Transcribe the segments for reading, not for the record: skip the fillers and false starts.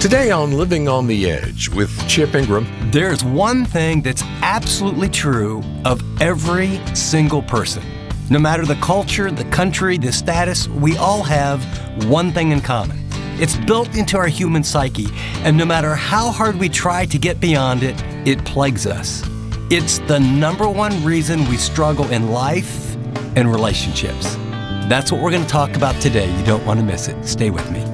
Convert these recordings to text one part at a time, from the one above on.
Today on Living on the Edge with Chip Ingram. There's one thing that's absolutely true of every single person. No matter the culture, the country, the status, we all have one thing in common. It's built into our human psyche, and no matter how hard we try to get beyond it, it plagues us. It's the number one reason we struggle in life and relationships. That's what we're going to talk about today. You don't want to miss it. Stay with me.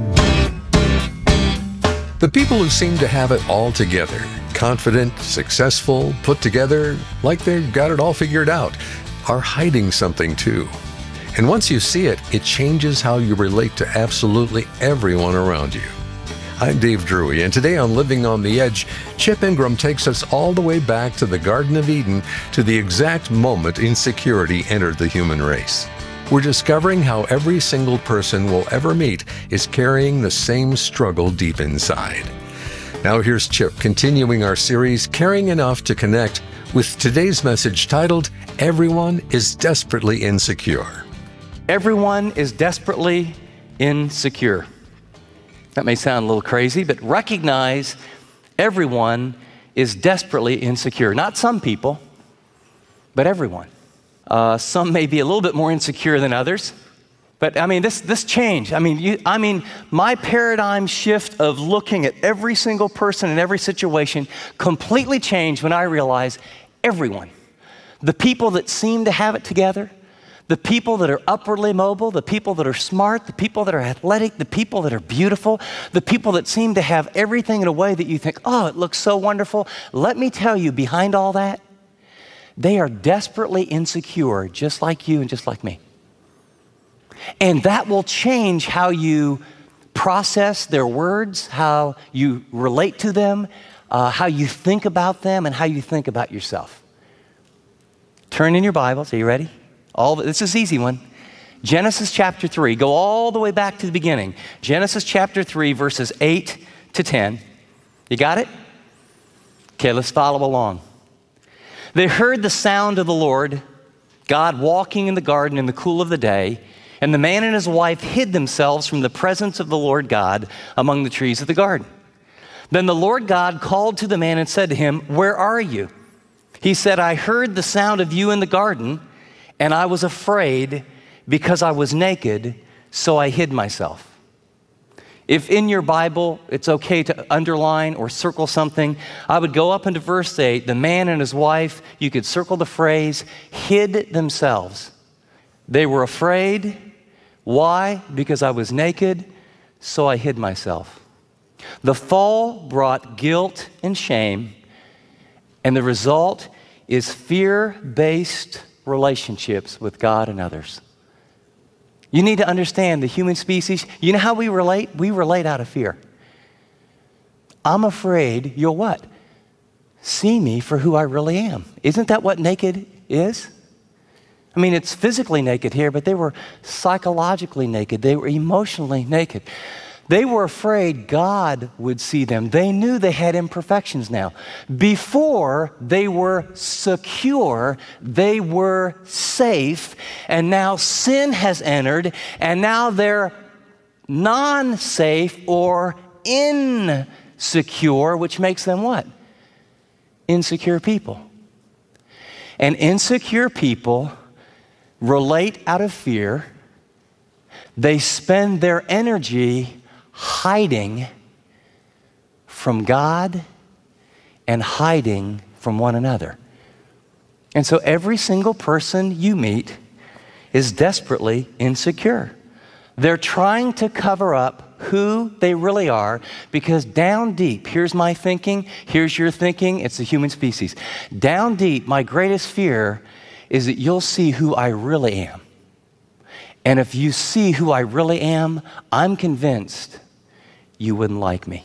The people who seem to have it all together, confident, successful, put together, like they've got it all figured out, are hiding something too. And once you see it, it changes how you relate to absolutely everyone around you. I'm Dave Drury, and today on Living on the Edge, Chip Ingram takes us all the way back to the Garden of Eden to the exact moment insecurity entered the human race. We're discovering how every single person we'll ever meet is carrying the same struggle deep inside. Now here's Chip continuing our series, Caring Enough to Connect, with today's message titled, Everyone is Desperately Insecure. Everyone is desperately insecure. That may sound a little crazy, but recognize everyone is desperately insecure. Not some people, but everyone. Some may be a little bit more insecure than others. But this change, my paradigm shift of looking at every single person in every situation completely changed when I realized everyone, the people that seem to have it together, the people that are upwardly mobile, the people that are smart, the people that are athletic, the people that are beautiful, the people that seem to have everything in a way that you think, oh, it looks so wonderful. Let me tell you, behind all that, they are desperately insecure, just like you and just like me. And that will change how you process their words, how you relate to them, how you think about them, and how you think about yourself. Turn in your Bibles. Are you ready? This is an easy one. Genesis chapter 3. Go all the way back to the beginning. Genesis chapter 3, verses 8 to 10. You got it? Okay, let's follow along. They heard the sound of the Lord, God walking in the garden in the cool of the day, and the man and his wife hid themselves from the presence of the Lord God among the trees of the garden. Then the Lord God called to the man and said to him, "Where are you?" He said, "I heard the sound of you in the garden, and I was afraid because I was naked, so I hid myself." If in your Bible it's okay to underline or circle something, I would go up into verse 8. The man and his wife, you could circle the phrase, hid themselves. They were afraid. Why? Because I was naked, so I hid myself. The fall brought guilt and shame, and the result is fear-based relationships with God and others. You need to understand the human species. You know how we relate? We relate out of fear. I'm afraid you'll what? See me for who I really am. Isn't that what naked is? It's physically naked here, but they were psychologically naked. They were emotionally naked. They were afraid God would see them. They knew they had imperfections now. Before, they were secure, they were safe, and now sin has entered, and now they're non-safe or insecure, which makes them what? Insecure people. And insecure people relate out of fear. They spend their energy hiding from God and hiding from one another. And so every single person you meet is desperately insecure. They're trying to cover up who they really are because down deep, here's my thinking, here's your thinking, it's the human species. Down deep, my greatest fear is that you'll see who I really am. And if you see who I really am, I'm convinced you wouldn't like me.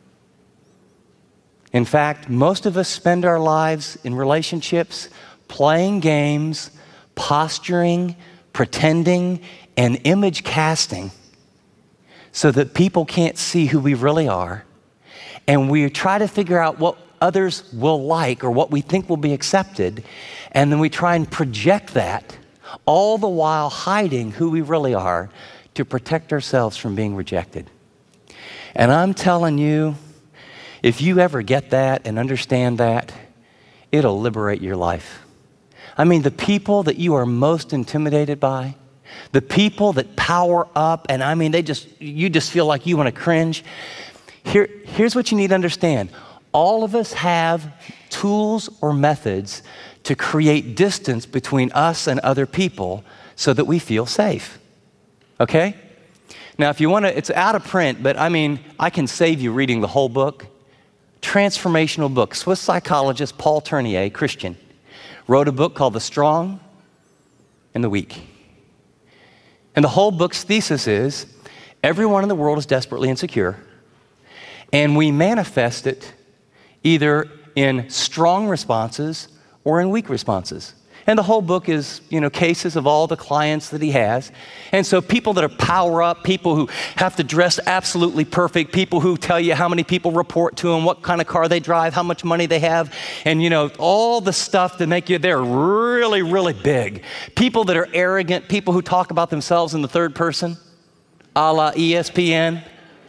In fact, most of us spend our lives in relationships playing games, posturing, pretending, and image casting so that people can't see who we really are. And we try to figure out what others will like or what we think will be accepted. And then we try and project that, all the while hiding who we really are to protect ourselves from being rejected. And I'm telling you, if you ever get that and understand that, it'll liberate your life. I mean, the people that you are most intimidated by, the people that power up, and I mean, you just feel like you want to cringe. Here's what you need to understand. All of us have tools or methods to create distance between us and other people so that we feel safe. Okay? Now, if you want to, it's out of print, but I mean, I can save you reading the whole book. Transformational book. Swiss psychologist Paul Tournier, Christian, wrote a book called The Strong and the Weak. And the whole book's thesis is everyone in the world is desperately insecure, and we manifest it either in strong responses or in weak responses. And the whole book is, cases of all the clients that he has. And so people that are power up, people who have to dress absolutely perfect, people who tell you how many people report to them, what kind of car they drive, how much money they have, and all the stuff that make you, they're really, really big. People that are arrogant, people who talk about themselves in the third person, a la ESPN.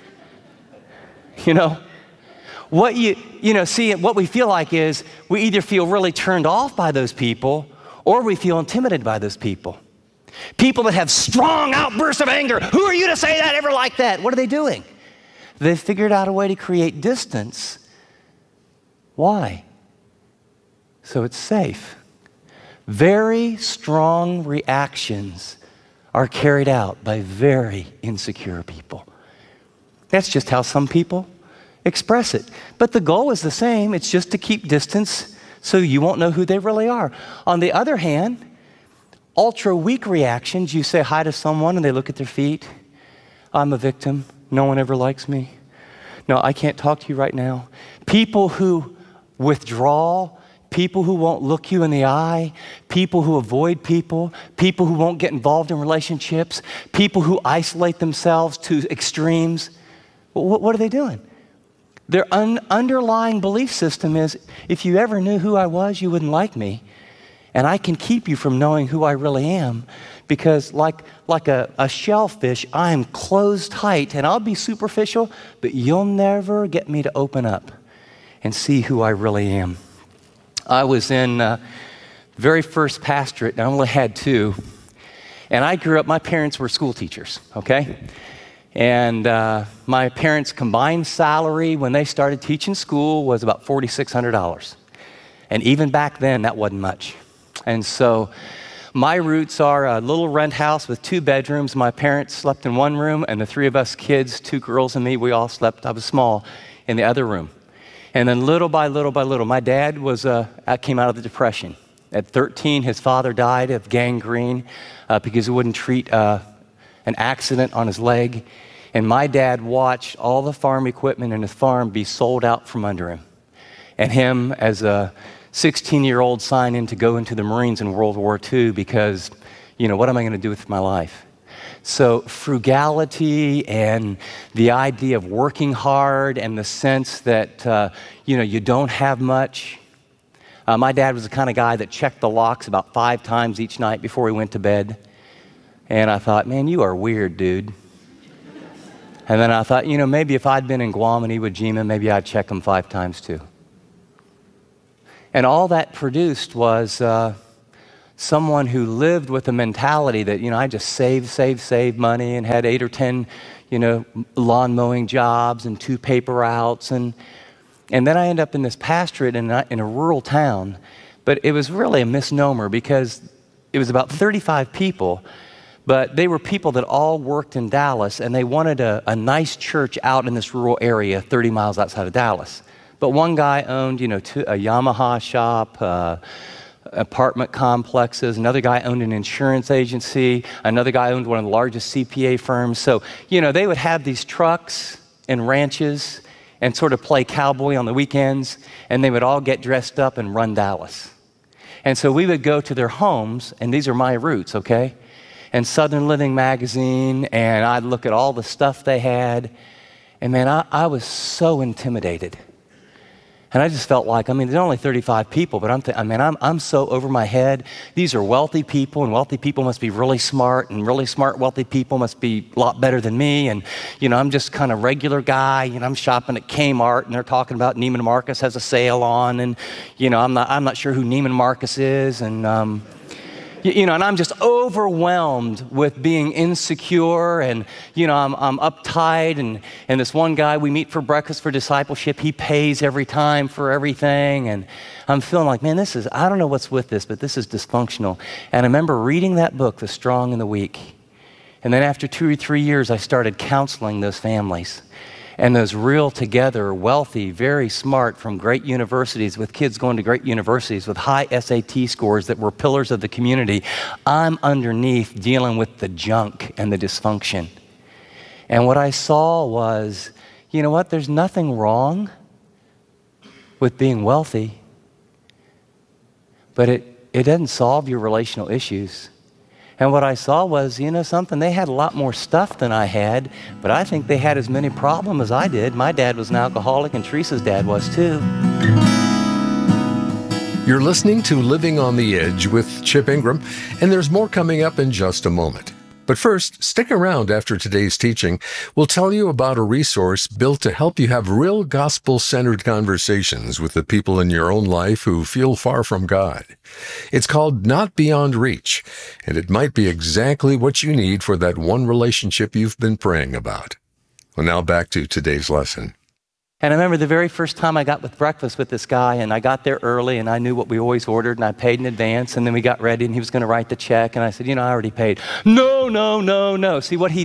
What what we feel like is we either feel really turned off by those people or we feel intimidated by those people. People that have strong outbursts of anger. Who are you to say that ever like that? What are they doing? They've figured out a way to create distance. Why? So it's safe. Very strong reactions are carried out by very insecure people. That's just how some people express it. But the goal is the same. It's just to keep distance so you won't know who they really are. On the other hand, ultra weak reactions, you say hi to someone and they look at their feet. I'm a victim. No one ever likes me. No, I can't talk to you right now. People who withdraw, people who won't look you in the eye, people who avoid people who won't get involved in relationships, people who isolate themselves to extremes. What are they doing? Their underlying belief system is, if you ever knew who I was, you wouldn't like me. And I can keep you from knowing who I really am because like a shellfish, I am closed tight and I'll be superficial, but you'll never get me to open up and see who I really am. I was in very first pastorate, and I only had two. And I grew up, my parents were school teachers, okay? And my parents' combined salary when they started teaching school was about $4,600. And even back then, that wasn't much. And so my roots are a little rent house with 2 bedrooms. My parents slept in one room, and the 3 of us kids, 2 girls and me, we all slept, I was small, in the other room. And then little by little by little, my dad came out of the Depression. At 13, his father died of gangrene because he wouldn't treat an accident on his leg. And my dad watched all the farm equipment in his farm be sold out from under him. And him, as a 16-year-old, sign in to go into the Marines in World War II because, what am I going to do with my life? So frugality and the idea of working hard and the sense that, you don't have much. My dad was the kind of guy that checked the locks about 5 times each night before he went to bed. And I thought, man, you are weird, dude. And then I thought, maybe if I'd been in Guam and Iwo Jima, maybe I'd check them 5 times too. And all that produced was someone who lived with a mentality that, I just save money and had 8 or 10, lawn mowing jobs and 2 paper routes. And then I ended up in this pastorate in a rural town. But it was really a misnomer because it was about 35 people. But they were people that all worked in Dallas, and they wanted a nice church out in this rural area 30 miles outside of Dallas. But one guy owned, a Yamaha shop, apartment complexes. Another guy owned an insurance agency. Another guy owned one of the largest CPA firms. So, they would have these trucks and ranches and sort of play cowboy on the weekends, and they would all get dressed up and run Dallas. And so we would go to their homes, and these are my roots, okay? And Southern Living magazine, and I'd look at all the stuff they had, and man, I was so intimidated. And I just felt like, there's only 35 people, but I'm so over my head. These are wealthy people, and wealthy people must be really smart, and really smart, wealthy people must be a lot better than me. And, I'm just kind of regular guy. I'm shopping at Kmart, and they're talking about Neiman Marcus has a sale on, and, I'm not sure who Neiman Marcus is, and, and I'm just overwhelmed with being insecure, and, I'm uptight, and this one guy we meet for breakfast for discipleship, he pays every time for everything, and I'm feeling like, man, I don't know what's with this, but this is dysfunctional. And I remember reading that book, The Strong and the Weak, and then after 2 or 3 years, I started counseling those families. And those real together, wealthy, very smart from great universities, with kids going to great universities with high SAT scores that were pillars of the community. I'm underneath dealing with the junk and the dysfunction. And what I saw was, there's nothing wrong with being wealthy, but it doesn't solve your relational issues. And what I saw was, something, they had a lot more stuff than I had, but I think they had as many problems as I did. My dad was an alcoholic, and Teresa's dad was too. You're listening to Living on the Edge with Chip Ingram, and there's more coming up in just a moment. But first, stick around after today's teaching. We'll tell you about a resource built to help you have real gospel-centered conversations with the people in your own life who feel far from God. It's called Not Beyond Reach, and it might be exactly what you need for that one relationship you've been praying about. Well, now back to today's lesson. And I remember the very first time I got with breakfast with this guy, and I got there early, and I knew what we always ordered, and I paid in advance, and then we got ready, and he was going to write the check, and I said, I already paid. No. See, what he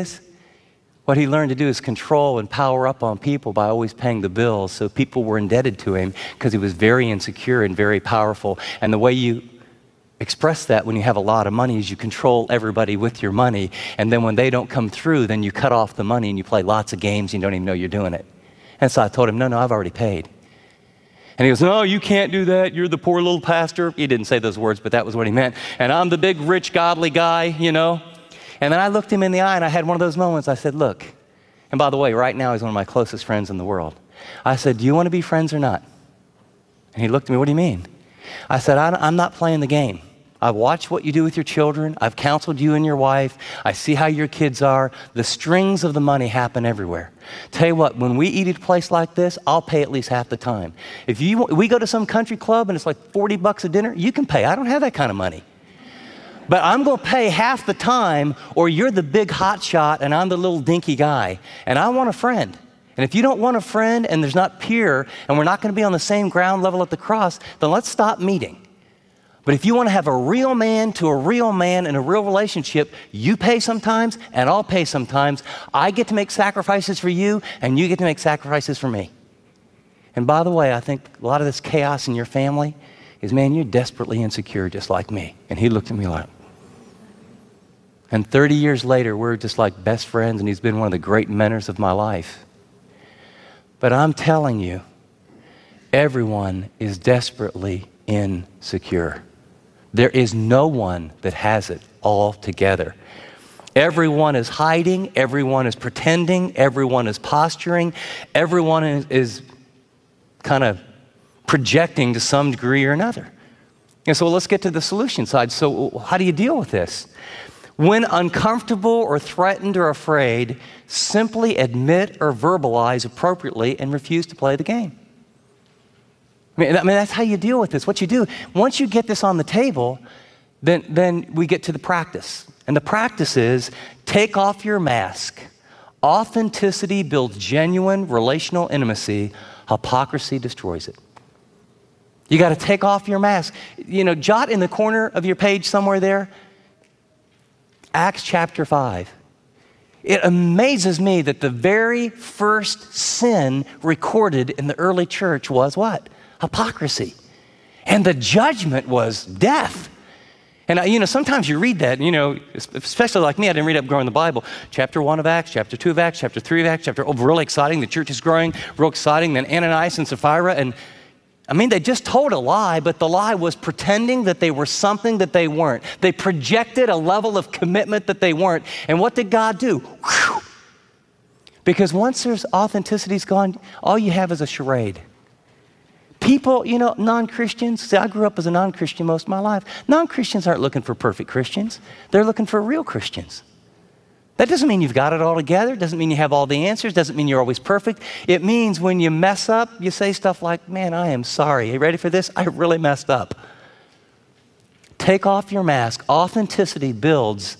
learned to do is control and power up on people by always paying the bills, so people were indebted to him because he was very insecure and very powerful. And the way you express that when you have a lot of money is you control everybody with your money, and then when they don't come through, then you cut off the money, and you play lots of games, and you don't even know you're doing it. And so I told him, no, I've already paid. And he goes, no, you can't do that. You're the poor little pastor. He didn't say those words, but that was what he meant. And I'm the big, rich, godly guy, And then I looked him in the eye, and I had one of those moments. I said, look, and by the way, right now he's one of my closest friends in the world. I said, do you want to be friends or not? And he looked at me, what do you mean? I said, I'm not playing the game. I've watched what you do with your children. I've counseled you and your wife. I see how your kids are. The strings of the money happen everywhere. Tell you what, when we eat at a place like this, I'll pay at least half the time. If we go to some country club and it's like $40 a dinner, you can pay. I don't have that kind of money. But I'm going to pay half the time, or you're the big hot shot and I'm the little dinky guy. And I want a friend. And if you don't want a friend and there's not peer and we're not going to be on the same ground level at the cross, then let's stop meeting. But if you want to have a real man to a real man in a real relationship, you pay sometimes and I'll pay sometimes. I get to make sacrifices for you and you get to make sacrifices for me. And by the way, I think a lot of this chaos in your family is, man, you're desperately insecure just like me. And he looked at me like, and 30 years later, we're just like best friends, and he's been one of the great mentors of my life. But I'm telling you, everyone is desperately insecure. There is no one that has it all together. Everyone is hiding, everyone is pretending, everyone is posturing, everyone is kind of projecting to some degree or another. And so let's get to the solution side. So how do you deal with this? When uncomfortable or threatened or afraid, simply admit or verbalize appropriately and refuse to play the game. I mean, that's how you deal with this. What you do, once you get this on the table, then we get to the practice. And the practice is, take off your mask. Authenticity builds genuine relational intimacy. Hypocrisy destroys it. You got to take off your mask. Jot in the corner of your page somewhere there, Acts chapter 5. It amazes me that the very first sin recorded in the early church was what? Hypocrisy. And the judgment was death. And sometimes you read that, especially like me, I didn't read up growing the Bible. Chapter 1 of Acts, chapter 2 of Acts, chapter 3 of Acts, really exciting, the church is growing, real exciting. Then Ananias and Sapphira, and they just told a lie, but the lie was pretending that they were something that they weren't. They projected a level of commitment that they weren't. And what did God do? Whew. Because once there's authenticity's gone, all you have is a charade. People, non-Christians, see, I grew up as a non-Christian most of my life. Non-Christians aren't looking for perfect Christians. They're looking for real Christians. That doesn't mean you've got it all together. Doesn't mean you have all the answers. Doesn't mean you're always perfect. It means when you mess up, you say stuff like, man, I am sorry. Are you ready for this? I really messed up. Take off your mask. Authenticity builds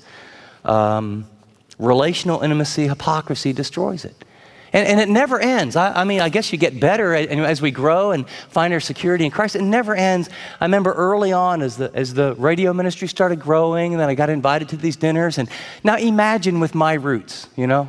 relational intimacy. Hypocrisy destroys it. And it never ends. I guess you get better as we grow and find our security in Christ. It never ends. I remember early on as the radio ministry started growing, and then I got invited to these dinners. And now imagine with my roots,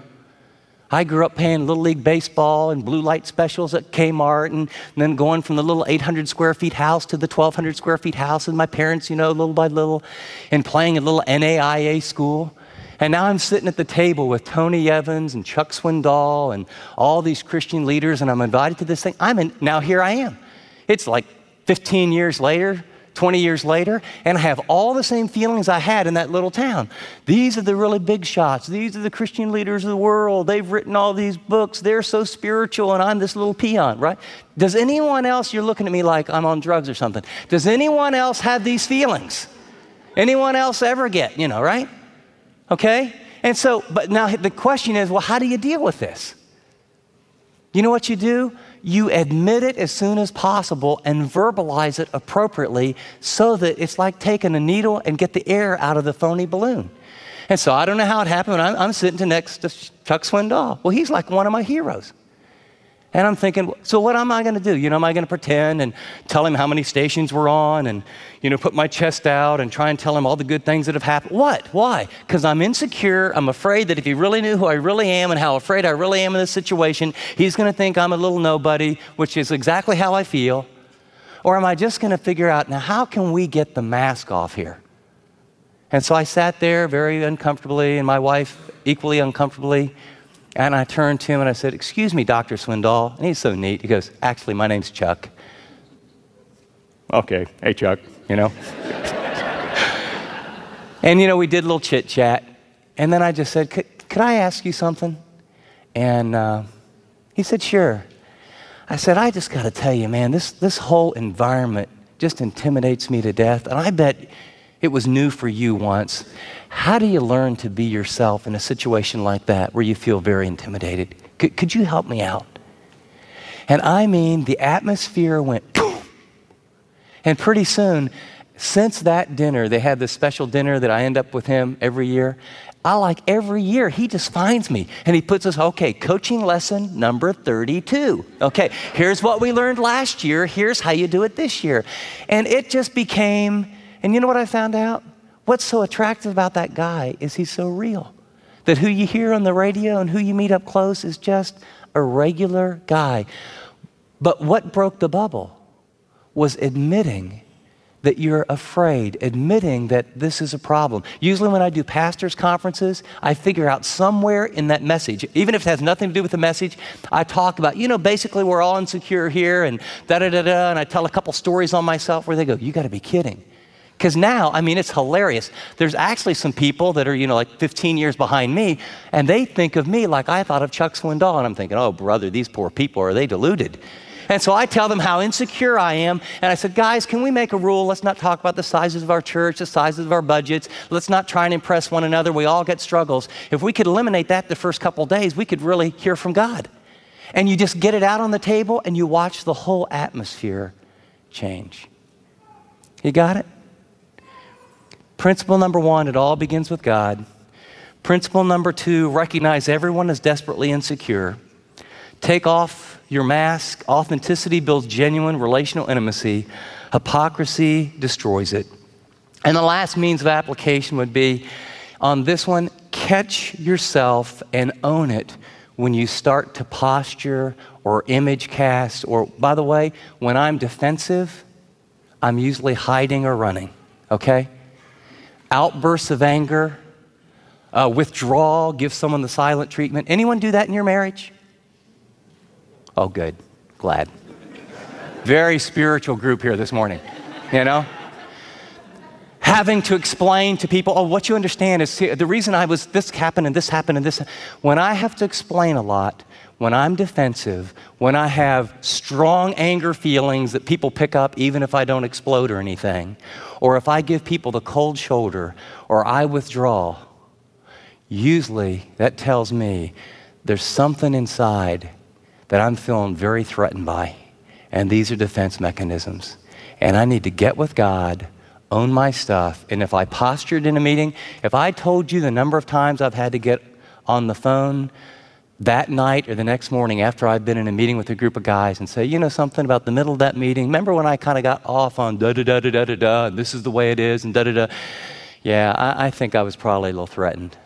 I grew up playing Little League baseball and blue light specials at Kmart, and then going from the little 800 square feet house to the 1,200 square feet house, and my parents, little by little, and playing at a little NAIA school. And now I'm sitting at the table with Tony Evans and Chuck Swindoll and all these Christian leaders, and I'm invited to this thing. Now here I am. It's like 15 years later, 20 years later, and I have all the same feelings I had in that little town. These are the really big shots. These are the Christian leaders of the world. They've written all these books. They're so spiritual, and I'm this little peon, right? Does anyone else, you're looking at me like I'm on drugs or something. Does anyone else have these feelings? Anyone else ever get, right? Okay? And so, but now the question is, well, how do you deal with this? You know what you do? You admit it as soon as possible and verbalize it appropriately so that it's like taking a needle and get the air out of the phony balloon. And so I don't know how it happened, but I'm sitting next to Chuck Swindoll. Well, he's like one of my heroes. And I'm thinking, so what am I going to do? Am I going to pretend and tell him how many stations we're on and, put my chest out and try and tell him all the good things that have happened? What? Why? Because I'm insecure. I'm afraid that if he really knew who I really am and how afraid I really am in this situation, he's going to think I'm a little nobody, which is exactly how I feel. Or am I just going to figure out, now, how can we get the mask off here? And so I sat there very uncomfortably, and my wife equally uncomfortably. And I turned to him and I said, excuse me, Dr. Swindoll. And he's so neat. He goes, actually, my name's Chuck. Okay. Hey, Chuck, And, we did a little chit chat. And then I just said, could I ask you something? And he said, sure. I said, I just got to tell you, man, this whole environment just intimidates me to death. And I bet it was new for you once. How do you learn to be yourself in a situation like that where you feel very intimidated? Could you help me out? And the atmosphere went boom. And pretty soon, since that dinner, they had this special dinner that I end up with him every year. Every year, he just finds me and he puts us, okay, coaching lesson number 32. Okay, here's what we learned last year. Here's how you do it this year. And it just became, and you know what I found out? What's so attractive about that guy is he's so real. That who you hear on the radio and who you meet up close is just a regular guy. But what broke the bubble was admitting that you're afraid, admitting that this is a problem. Usually when I do pastors' conferences, I figure out somewhere in that message, even if it has nothing to do with the message, I talk about, basically we're all insecure here and da-da-da-da, and I tell a couple stories on myself where they go, you got to be kidding. Because now, it's hilarious. There's actually some people that are, like 15 years behind me, and they think of me like I thought of Chuck Swindoll, and I'm thinking, oh, brother, these poor people, are they deluded? And so I tell them how insecure I am, and I said, guys, can we make a rule? Let's not talk about the sizes of our church, the sizes of our budgets. Let's not try and impress one another. We all get struggles. If we could eliminate that the first couple days, we could really hear from God. And you just get it out on the table, and you watch the whole atmosphere change. You got it? Principle number 1, it all begins with God. Principle number 2, recognize everyone is desperately insecure. Take off your mask. Authenticity builds genuine relational intimacy. Hypocrisy destroys it. And the last means of application would be, on this one, catch yourself and own it when you start to posture or image cast, or, by the way, when I'm defensive, I'm usually hiding or running, okay? Outbursts of anger, withdrawal, give someone the silent treatment. Anyone do that in your marriage? Oh, good. Glad. Very spiritual group here this morning, Having to explain to people, what you understand is the reason this happened and this happened and this. When I have to explain a lot, when I'm defensive, when I have strong anger feelings that people pick up even if I don't explode or anything, or if I give people the cold shoulder or I withdraw, usually that tells me there's something inside that I'm feeling very threatened by. And these are defense mechanisms. And I need to get with God, own my stuff. And if I postured in a meeting, if I told you the number of times I've had to get on the phone that night or the next morning after I've been in a meeting with a group of guys and say, you know something about the middle of that meeting, remember when I kind of got off on da-da-da-da-da-da-da, and this is the way it is, and da-da-da. Yeah, I think I was probably a little threatened.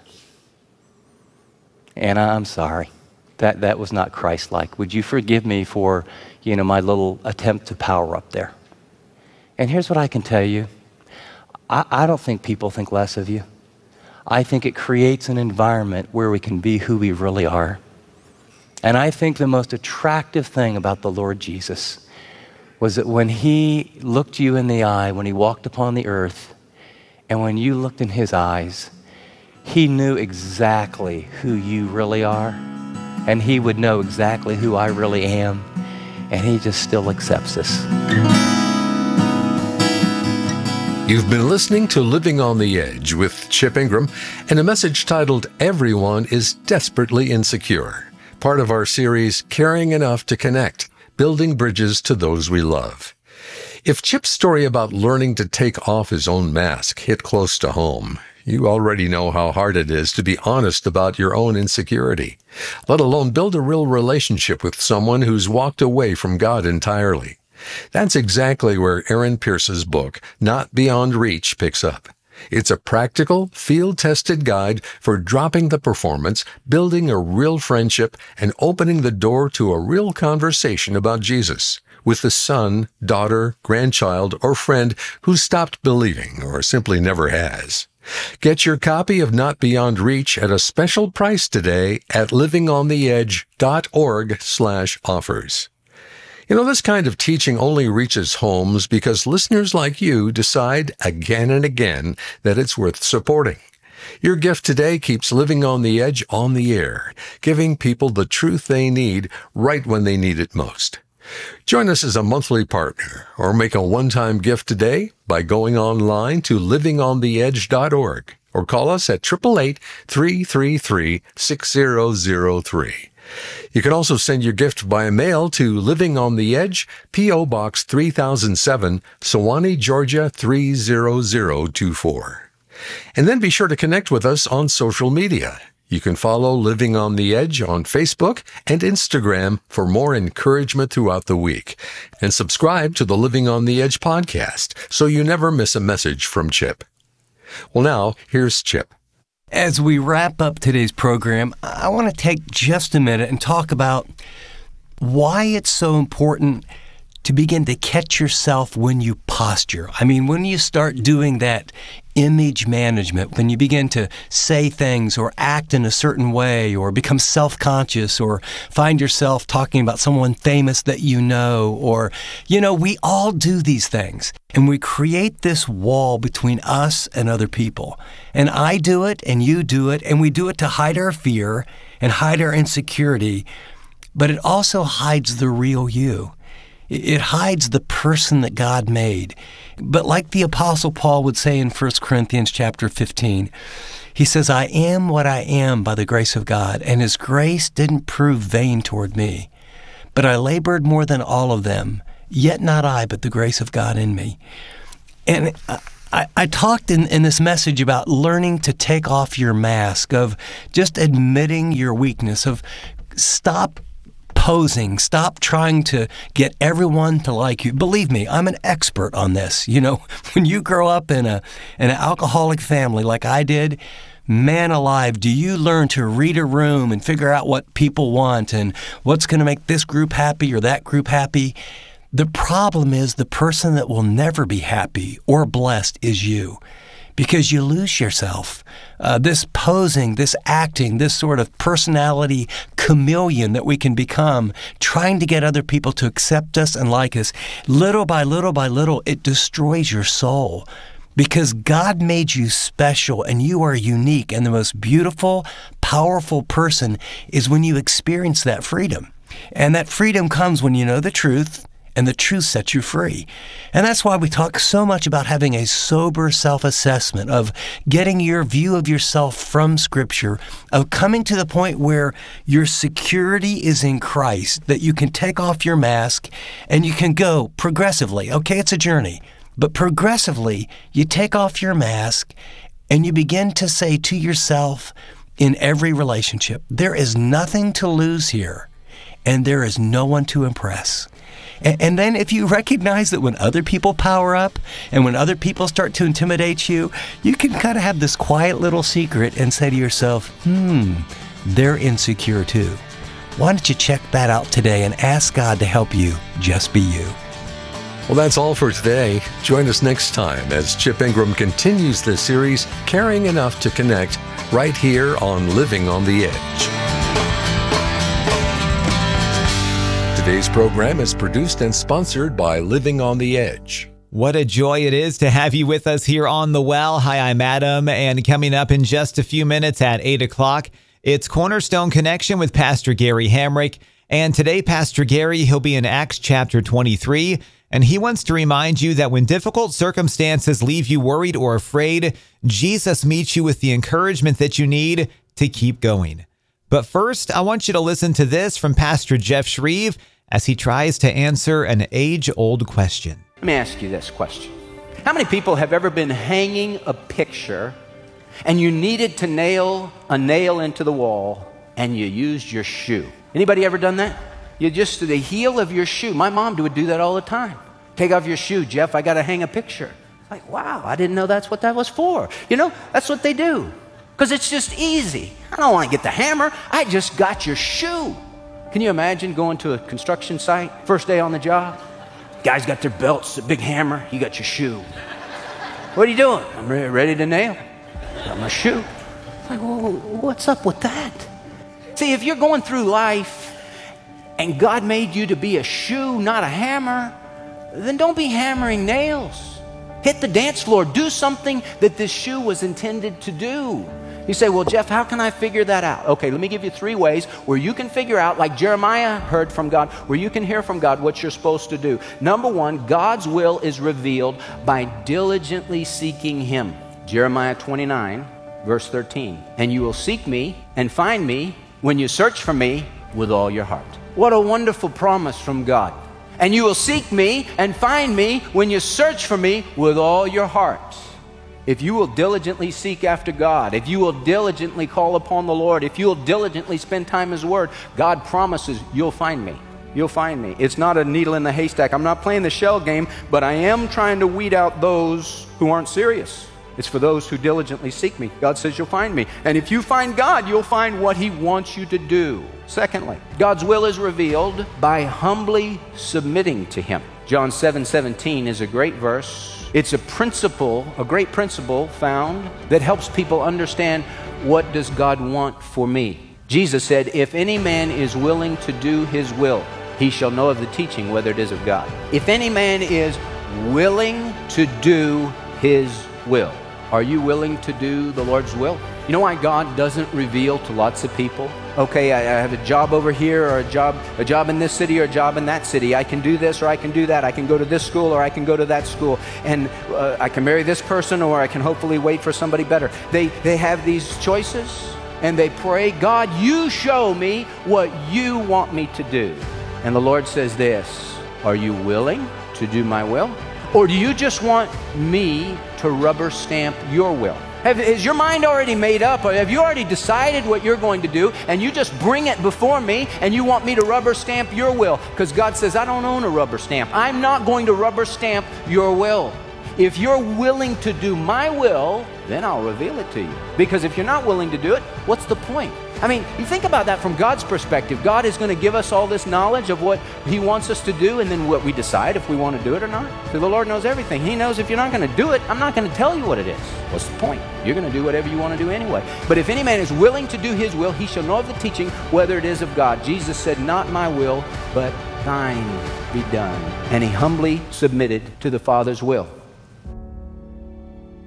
And I'm sorry. That was not Christ-like. Would you forgive me for, my little attempt to power up there? And here's what I can tell you. I don't think people think less of you. I think it creates an environment where we can be who we really are. And I think the most attractive thing about the Lord Jesus was that when he looked you in the eye, when he walked upon the earth, and when you looked in his eyes, he knew exactly who you really are, and he would know exactly who I really am, and he just still accepts us. You've been listening to Living on the Edge with Chip Ingram and a message titled Everyone is Desperately Insecure, part of our series Caring Enough to Connect, Building Bridges to Those We Love. If Chip's story about learning to take off his own mask hit close to home, you already know how hard it is to be honest about your own insecurity, let alone build a real relationship with someone who's walked away from God entirely. That's exactly where Aaron Pierce's book, Not Beyond Reach, picks up. It's a practical, field-tested guide for dropping the performance, building a real friendship, and opening the door to a real conversation about Jesus with the son, daughter, grandchild, or friend who stopped believing or simply never has. Get your copy of Not Beyond Reach at a special price today at livingontheedge.org/offers. This kind of teaching only reaches homes because listeners like you decide again and again that it's worth supporting. Your gift today keeps Living on the Edge on the air, giving people the truth they need right when they need it most. Join us as a monthly partner or make a one-time gift today by going online to livingontheedge.org or call us at 888-333-6003. You can also send your gift by mail to Living on the Edge, P.O. Box 3007, Sewanee, Georgia 30024. And then be sure to connect with us on social media. You can follow Living on the Edge on Facebook and Instagram for more encouragement throughout the week. And subscribe to the Living on the Edge podcast so you never miss a message from Chip. Well, now, here's Chip. As we wrap up today's program, I want to take just a minute and talk about why it's so important to begin to catch yourself when you posture. I mean, when you start doing that image management, when you begin to say things or act in a certain way or become self-conscious or find yourself talking about someone famous that you know, or, we all do these things. And we create this wall between us and other people. And I do it and you do it, and we do it to hide our fear and hide our insecurity, but it also hides the real you. It hides the person that God made. But like the Apostle Paul would say in 1 Corinthians chapter 15, he says, I am what I am by the grace of God, and his grace didn't prove vain toward me. But I labored more than all of them, yet not I, but the grace of God in me. And I talked in this message about learning to take off your mask, of just admitting your weakness, of stop posing, stop trying to get everyone to like you. Believe me, I'm an expert on this. When you grow up in an alcoholic family like I did, man alive, do you learn to read a room and figure out what people want and what's going to make this group happy or that group happy? The problem is the person that will never be happy or blessed is you, because you lose yourself. This posing, this acting, this sort of personality chameleon that we can become, trying to get other people to accept us and like us, little by little by little, it destroys your soul. because God made you special and you are unique. And the most beautiful, powerful person is when you experience that freedom. And that freedom comes when you know the truth, and the truth sets you free. And that's why we talk so much about having a sober self-assessment, of getting your view of yourself from Scripture, of coming to the point where your security is in Christ, that you can take off your mask and you can go progressively. Okay, it's a journey, but progressively you take off your mask and you begin to say to yourself in every relationship, there is nothing to lose here and there is no one to impress. And then if you recognize that when other people power up and when other people start to intimidate you, you can kind of have this quiet little secret and say to yourself, they're insecure too. Why don't you check that out today and ask God to help you just be you? Well, that's all for today. Join us next time as Chip Ingram continues this series, Caring Enough to Connect, right here on Living on the Edge. Today's program is produced and sponsored by Living on the Edge. What a joy it is to have you with us here on The Well. Hi, I'm Adam, and coming up in just a few minutes at 8 o'clock, it's Cornerstone Connection with Pastor Gary Hamrick. And today, Pastor Gary, he'll be in Acts chapter 23, and he wants to remind you that when difficult circumstances leave you worried or afraid, Jesus meets you with the encouragement that you need to keep going. But first, I want you to listen to this from Pastor Jeff Shreve as he tries to answer an age-old question. Let me ask you this question. How many people have ever been hanging a picture and you needed to nail a nail into the wall and you used your shoe? Anybody ever done that? You just, the heel of your shoe. My mom would do that all the time. Take off your shoe, Jeff, I got to hang a picture. Like, wow, I didn't know that's what that was for. You know, that's what they do. Because it's just easy. I don't want to get the hammer. I just got your shoe. Can you imagine going to a construction site, first day on the job? Guys got their belts, a big hammer. You got your shoe. What are you doing? I'm ready to nail. Got my shoe. Like, well, what's up with that? See, if you're going through life and God made you to be a shoe, not a hammer, then don't be hammering nails. Hit the dance floor. Do something that this shoe was intended to do. You say, well, Jeff, how can I figure that out? Okay, let me give you 3 ways where you can figure out, like Jeremiah heard from God, where you can hear from God what you're supposed to do. Number 1, God's will is revealed by diligently seeking Him. Jeremiah 29, verse 13. And you will seek me and find me when you search for me with all your heart. What a wonderful promise from God. And you will seek me and find me when you search for me with all your heart. If you will diligently seek after God, if you will diligently call upon the Lord, if you will diligently spend time in His Word, God promises you'll find me. You'll find me. It's not a needle in the haystack. I'm not playing the shell game, but I am trying to weed out those who aren't serious. It's for those who diligently seek me. God says you'll find me. And if you find God, you'll find what He wants you to do. Secondly, God's will is revealed by humbly submitting to Him. John 7:17 is a great verse. It's a principle, a great principle found that helps people understand, what does God want for me? Jesus said, if any man is willing to do His will, he shall know of the teaching whether it is of God. If any man is willing to do His will. Are you willing to do the Lord's will? You know why God doesn't reveal to lots of people? Okay, I have a job over here, or a job in this city, or a job in that city. I can do this or I can do that. I can go to this school or I can go to that school. And I can marry this person, or I can hopefully wait for somebody better. They have these choices and they pray, God, you show me what you want me to do. And the Lord says this, are you willing to do my will? Or do you just want me to rubber stamp your will? Is your mind already made up? Or have you already decided what you're going to do, and you just bring it before me and you want me to rubber stamp your will? Because God says, I don't own a rubber stamp. I'm not going to rubber stamp your will. If you're willing to do my will, then I'll reveal it to you. Because if you're not willing to do it, what's the point? I mean, you think about that from God's perspective. God is going to give us all this knowledge of what He wants us to do, and then what we decide if we want to do it or not. So the Lord knows everything. He knows if you're not going to do it, I'm not going to tell you what it is. What's the point? You're going to do whatever you want to do anyway. But if any man is willing to do His will, he shall know of the teaching whether it is of God. Jesus said, not my will, but thine be done. And He humbly submitted to the Father's will.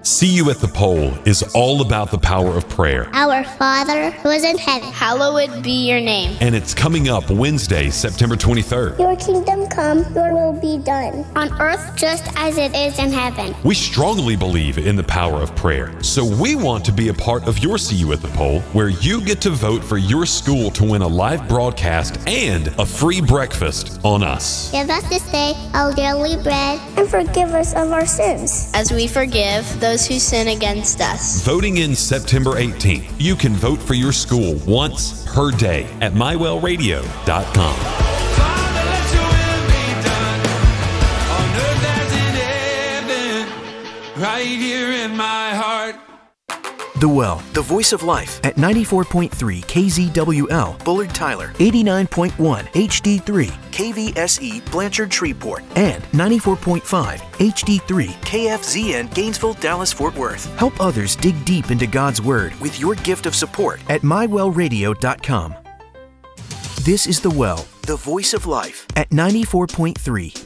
See You at the Pole is all about the power of prayer. Our Father who is in heaven, hallowed be your name. And it's coming up Wednesday, September 23rd. Your kingdom come, your will be done, on earth just as it is in heaven. We strongly believe in the power of prayer, so we want to be a part of your See You at the Pole, where you get to vote for your school to win a live broadcast and a free breakfast on us. Give us this day our daily bread, and forgive us of our sins, as we forgive those who sin against us. Voting in September 18th. You can vote for your school once per day at mywellradio.com. Father, let your will be done on earth as in heaven, right here in my heart. The Well, the voice of life at 94.3 KZWL, Bullard Tyler, 89.1 HD3, KVSE, Blanchard Shreveport, and 94.5 HD3, KFZN, Gainesville, Dallas, Fort Worth. Help others dig deep into God's Word with your gift of support at mywellradio.com. This is The Well, the voice of life at 94.3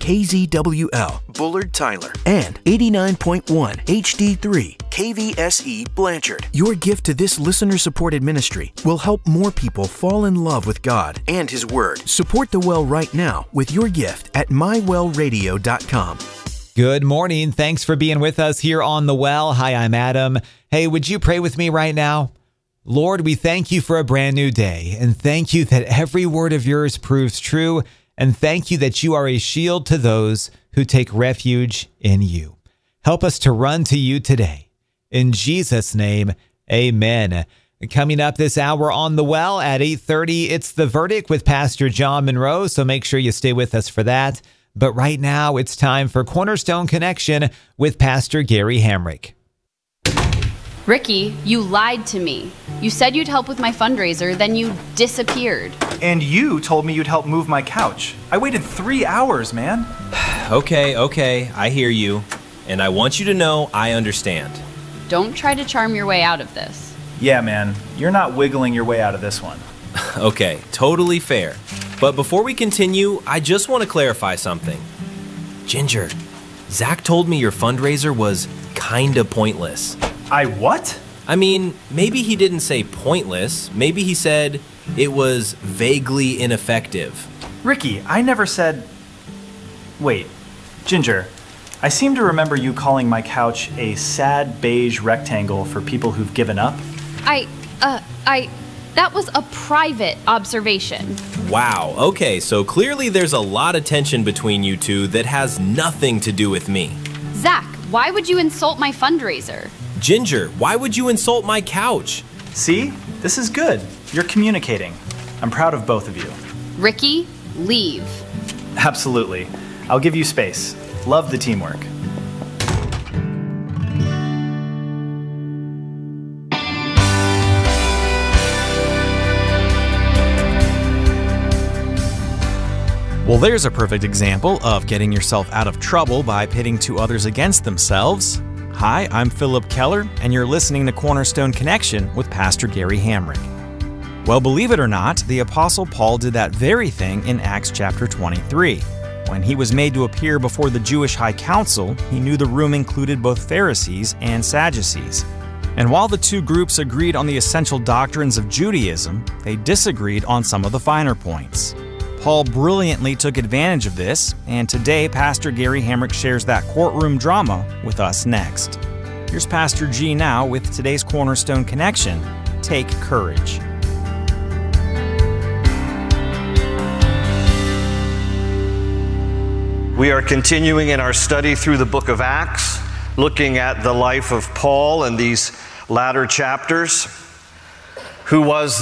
KZWL, Bullard Tyler, and 89.1 HD3, KVSE, Blanchard. Your gift to this listener-supported ministry will help more people fall in love with God and His Word. Support The Well right now with your gift at mywellradio.com. Good morning. Thanks for being with us here on The Well. Hi, I'm Adam. Hey, would you pray with me right now? Lord, we thank you for a brand new day, and thank you that every word of yours proves true, and thank you that you are a shield to those who take refuge in you. Help us to run to you today. In Jesus' name, amen. Coming up this hour on The Well at 8:30, it's The Verdict with Pastor John Monroe, so make sure you stay with us for that. But right now, it's time for Cornerstone Connection with Pastor Gary Hamrick. Ricky, you lied to me. You said you'd help with my fundraiser, then you disappeared. And you told me you'd help move my couch. I waited 3 hours, man. Okay, I hear you. And I want you to know I understand. Don't try to charm your way out of this. Yeah, man, you're not wiggling your way out of this one. Okay, totally fair. But before we continue, I just want to clarify something. Ginger, Zach told me your fundraiser was kinda pointless. I what? I mean, maybe he didn't say pointless. Maybe he said it was vaguely ineffective. Ricky, I never said... Wait, Ginger, I seem to remember you calling my couch a sad beige rectangle for people who've given up. That was a private observation. Wow, okay, so clearly there's a lot of tension between you two that has nothing to do with me. Zach, why would you insult my fundraiser? Ginger, why would you insult my couch? See? This is good. You're communicating. I'm proud of both of you. Ricky, leave. Absolutely. I'll give you space. Love the teamwork. Well, there's a perfect example of getting yourself out of trouble by pitting two others against themselves. Hi, I'm Philip Keller, and you're listening to Cornerstone Connection with Pastor Gary Hamrick. Well, believe it or not, the Apostle Paul did that very thing in Acts chapter 23. When he was made to appear before the Jewish High Council, he knew the room included both Pharisees and Sadducees. And while the two groups agreed on the essential doctrines of Judaism, they disagreed on some of the finer points. Paul brilliantly took advantage of this, and today Pastor Gary Hamrick shares that courtroom drama with us next. Here's Pastor G now with today's Cornerstone Connection, Take Courage. We are continuing in our study through the book of Acts, looking at the life of Paul in these latter chapters, who was